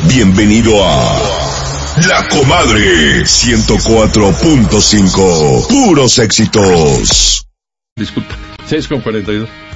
Bienvenido a La Comadre 104.5. Puros éxitos. Disculpa, 6:42.